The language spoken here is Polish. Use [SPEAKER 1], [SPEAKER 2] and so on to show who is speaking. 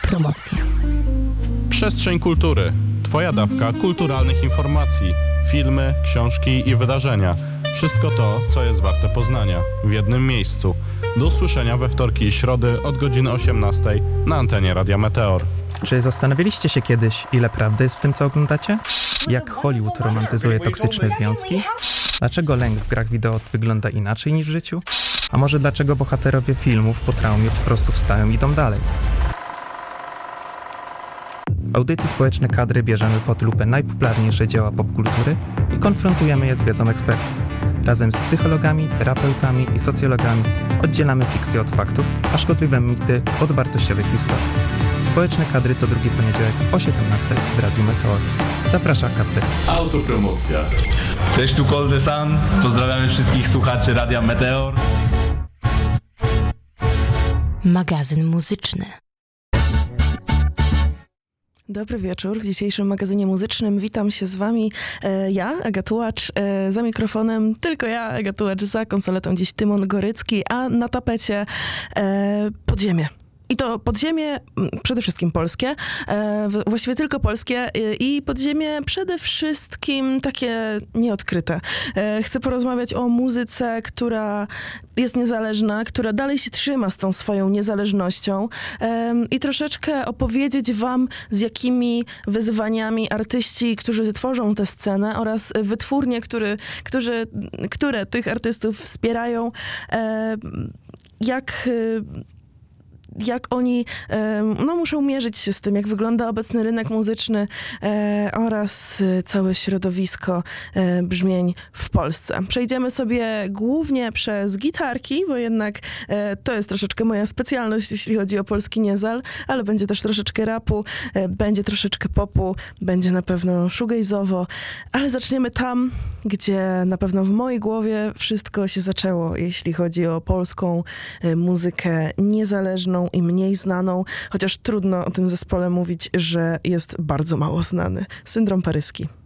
[SPEAKER 1] Autopromocja.
[SPEAKER 2] Przestrzeń kultury. Twoja dawka kulturalnych informacji. Filmy, książki i wydarzenia. Wszystko to, co jest warte poznania. W jednym miejscu. Do usłyszenia we wtorki i środy od godziny 18 na antenie Radia Meteor.
[SPEAKER 3] Czy zastanawialiście się kiedyś, ile prawdy jest w tym, co oglądacie? Jak Hollywood romantyzuje toksyczne związki? Dlaczego lęk w grach wideo wygląda inaczej niż w życiu? A może dlaczego bohaterowie filmów po traumie po prostu wstają i idą dalej? W audycji Społeczne Kadry bierzemy pod lupę najpopularniejsze dzieła popkultury i konfrontujemy je z wiedzą ekspertów. Razem z psychologami, terapeutami i socjologami oddzielamy fikcję od faktów, a szkodliwe mity od wartościowych historii. Społeczne Kadry co drugi poniedziałek o 17 w Radiu Meteor. Zaprasza Kacperys.
[SPEAKER 4] Autopromocja. Cześć, tu Cold the Sun. Pozdrawiamy wszystkich słuchaczy Radia Meteor.
[SPEAKER 1] Magazyn muzyczny.
[SPEAKER 5] Dobry wieczór. W dzisiejszym magazynie muzycznym witam się z wami ja, Aga Tułacz, za mikrofonem tylko ja, Aga Tułacz, za konsoletą dziś Tymon Gorycki, a na tapecie podziemie. I to podziemie przede wszystkim polskie, właściwie tylko polskie i podziemie przede wszystkim takie nieodkryte. Chcę porozmawiać o muzyce, która jest niezależna, która dalej się trzyma z tą swoją niezależnością i troszeczkę opowiedzieć wam, z jakimi wyzwaniami artyści, którzy tworzą tę scenę oraz wytwórnie, które tych artystów wspierają, jak oni muszą mierzyć się z tym, jak wygląda obecny rynek muzyczny oraz całe środowisko brzmień w Polsce. Przejdziemy sobie głównie przez gitarki, bo jednak to jest troszeczkę moja specjalność, jeśli chodzi o polski niezal, ale będzie też troszeczkę rapu, będzie troszeczkę popu, będzie na pewno shoegaze'owo, ale zaczniemy tam, gdzie na pewno w mojej głowie wszystko się zaczęło, jeśli chodzi o polską muzykę niezależną i mniej znaną, chociaż trudno o tym zespole mówić, że jest bardzo mało znany. Syndrom paryski.